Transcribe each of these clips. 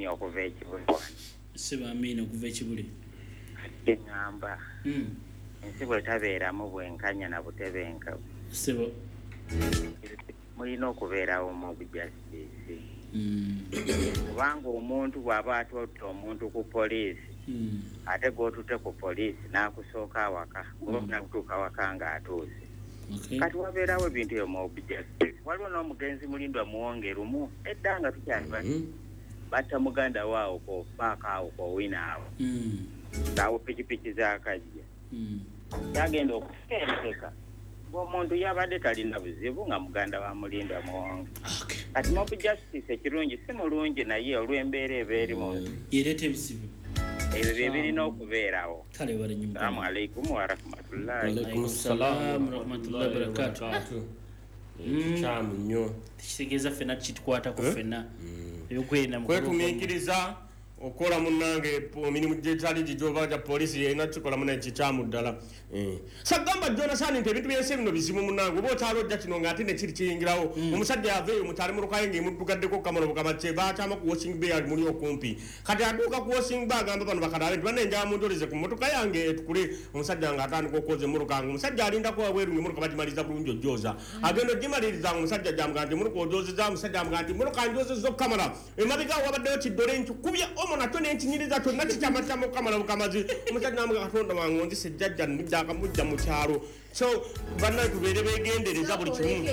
Amini okuva ekibuli. Seba Amini okuva ekibuli. Ngamba. Ensi bwetabeeramu bwenkanya na butebenka. Seba. Mulina okubeerawo mu bujustice. Kubanga omuntu bw'aba atotta omuntu ku poliisi ate gw'otutte ku poliisi n'akusooka awaka ng'olina kutuuka awaka ng'atuuse. Kati wabeerawo ebintu ebyo mu bujustice. Waliwo n'omugenzi Mulindwa Muwonge lumu edda nga tukyali batta muganda waawo ko paaka awo ko winaawo ng'awo pikipiki zaakajja yagenda okuseerekeka ng'omuntu yabadde talina buzibu nga muganda wa Mulindwa Muwonge. Kati mu bujustice ekirungi si mulungi naye olw'embeera eba erimu yereeta ebizibu ebyo bye birina okubeerawo. Kale bali nyumba. Assalamu alaikum wa rahmatullahi. Alaikum salaam wa rahmatullahi wa barakatuh. Chamu nnyo. Tikitegeeza ffenna kitukwatako ffenna. Ebyokwerinda mu kwetumiikiriza okola munnange emirimu gyetali gigyoba gya poliisi yerina kikola muna ekikyamu ddala. Sagamba Jonathan nti ebintu byensi bino bizibu munnange oba okyalojja kino ng'ate ne kiri kiyingirawo omusajja yaveeyo mukyali mu lukaye ng'emuddugaddeko kamalobo kamakye baakyama ku washing bay ali muli okumpi kati atuuka ku washing bay agamba bano bakalabe nti banenjala muntoleze ku mmotoka yange etukule omusajja ng'atandika okwoza emmotoka nga omusajja alindako wabweru ng'emmotoka bagimaliza bulungi ojjooza agenda ogimaliriza nga omusajja gyamugamba nti emmotoka ojoozeza omusajja amugamba nti emmotoka njozezza okukamala emabega wabaddeyo kiddole nkikubya omo nakyo n'enkinyiriza kyonna kikyamakyama okukamala bukamazi omusajja namugamba Katonda wange onzise jjajja ndidde akamujja mu kyalo so bannaye tubeere beegendereza buli kimu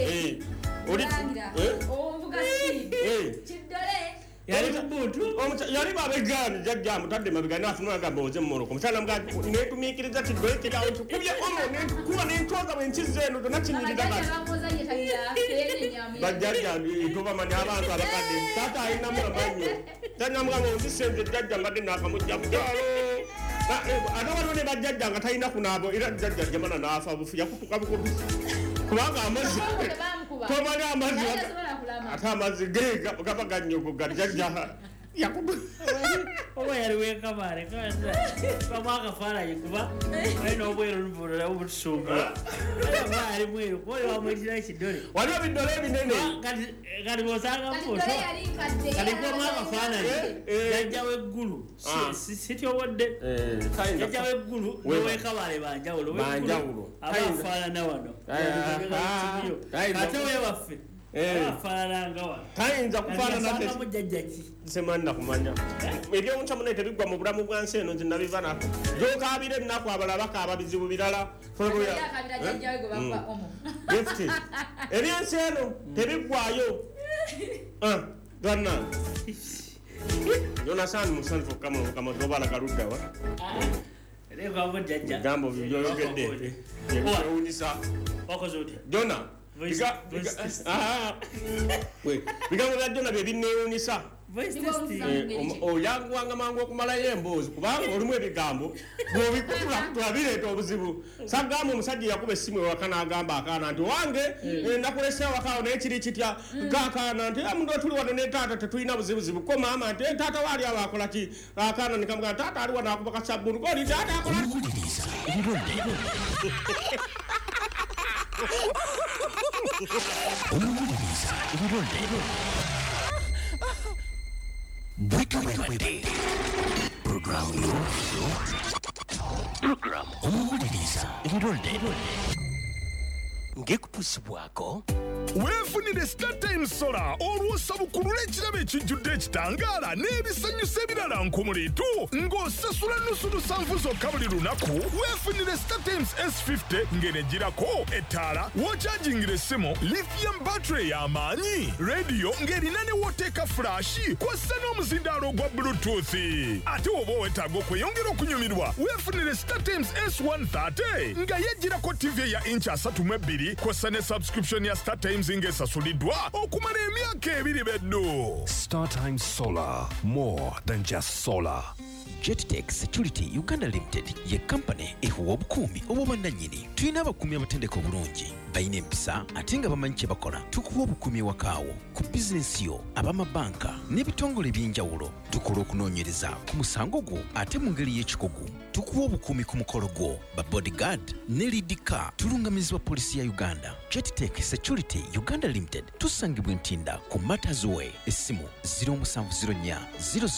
yali babegaani jjajja amutadde mabega naafuna agamba oze mmoroko omukyala mugamba neetumiikiriza kiddole kirawo nkikubye omo nenkuba n'entooza bwenkizza eno tonna kinyiriza kati bajjajja tubamanya abantu abakadde taata alinamu amanyo tanyamugamba onzise nze jjajja mbadde naakamujja mu kyalo ate waliwo ne bajjajja nga talina kunaabo era jjajja jamana n'afa bufu yakutuka bukutu kubanga amazzi tomali amazzi ate amazzi ge gaba gannyogoga jjajja oba yaliweekamaale kamu akafaananyi kuba alina obweru nvulula obutusumbula aba ali mweru kuba wamwetira ekidole waliwo biddole ebinene kati bw'osanga mufoto kati kubamu akafaananyi jajja w'eggulu sityobodde jajja w'eggulu neweekamaale banjawulo w'eggulu aba afaanana wano ate wewaffe tayinza kufaananasemanda kumanya ebyomutamu tebiggwa mu bulamu bwa nsi eno nzinabiva nako gyokabira ennaku abala bakaaba bizibu birala ebyensi eno tebiggwayo gana Jonathan musanfu kama tobalaga luddawa gambo byoyogedde yebyowunyisa Jona bigambo bya Jona bye binneewuunyisa oyanguwanga mangu okumalayo emboozi kubanga olimu ebigambo bw'obikutula tulabireeta obuzibu sagamba omusajja yakuba essimu ewaka n'agamba akaana nti wange nakulesa ewakaawo naye kiri kitya gakaana nti mundu otuli wano ne taata tetulina buzibuzibu ko maama nti taata waali aba akola ki akaana nikamugamba taata ali wano akuba kasabbuni goli taata akola Program Omuliriza Ebirolde ngekutusibwako weefunire StarTimes Solar olw'osabukulu l'ekirabo ekijjudde ekitangaala n'ebisanyusa ebirala nkumuliitu ng'osasula $7 zokka buli lunaku weefunire StarTimes S50 ng'enegirako ettaala w'okyajingira essimu lithium battery y'amaanyi rediyo ng'erina ne wooteeka fulashi kw'ossa n'omuzindaalo ogwa bluetooth ate oba owetaaga okweyongera okunyumirwa weefunire StarTimes S130 nga yejjirako TV ya inch 32 kw'ossa ne subscription ya StarTimes ng'esasuliddwa okumala emyaka 2 beddu. StarTimes Solar, more than just solar. JetTech Security Uganda Limited ye company ehuwa obukuumi obw'obwannannyini. Tulina abakuumi abatendeka obulungi balina empisa ate nga bamanyi kye bakola. Tukuwa obukuumi wakaawo ku bizinensi yo ab'amabanka n'ebitongole eby'enjawulo. Tukola okunoonyereza ku musango gwo ate mu ngeri y'ekikugu. Tukuwa obukuumi ku mukolo gwo ba bodyguard ne lead car tulungamizibwa poliisi ya Uganda. JetTech Security Uganda Limited tusangibwa Ntinda ku Matters Way essimu 0704